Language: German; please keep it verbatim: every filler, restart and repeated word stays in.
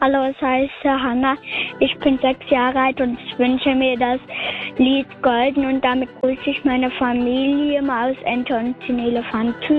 Hallo, ich heiße Hanna. Ich bin sechs Jahre alt und ich wünsche mir das Lied Golden und damit grüße ich meine Familie, Maus, Ente und den Elefant. Tschüss.